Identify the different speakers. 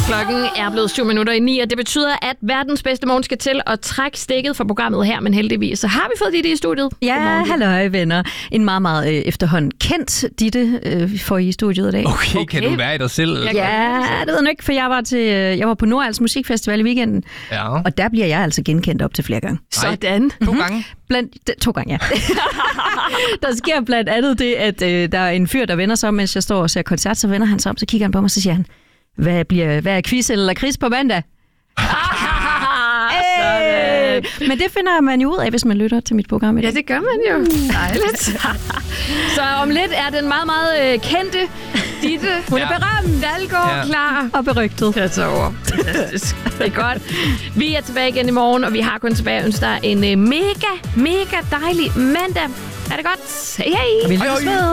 Speaker 1: Klokken er blevet 7:09, og det betyder, at verdens bedste morgen skal til at trække stikket for programmet her, men heldigvis så har vi fået Ditte i studiet.
Speaker 2: Ja, halløj venner. En meget, meget efterhånden kendt Ditte får I studiet i dag.
Speaker 3: Okay, kan du være i dig selv?
Speaker 2: Ja, det ved jeg ikke, for jeg var på Nordals Musikfestival i weekenden, og der bliver jeg altså genkendt op til flere gange.
Speaker 1: Sådan.
Speaker 3: 2 gange?
Speaker 2: 2 gange, ja. Der sker blandt andet det, at der er en fyr, der vender sig om, mens jeg står og ser koncert, så vender han sig om, så kigger han på mig, så siger han, hvad er quiz eller lakrids på mandag? Men det finder man jo ud af, hvis man lytter til mit program i dag.
Speaker 1: Ja, det gør man jo. Dejligt. Så om lidt er den meget, meget kendte Ditte. Hun er berømt, alle går klar og berygtet. Jeg tager over. Fantastisk. Det er godt. Vi er tilbage igen i morgen, og vi har kun tilbage at ønske dig en mega, mega dejlig mandag. Er det godt? Hej, hej.
Speaker 2: Og vi lyttes ved.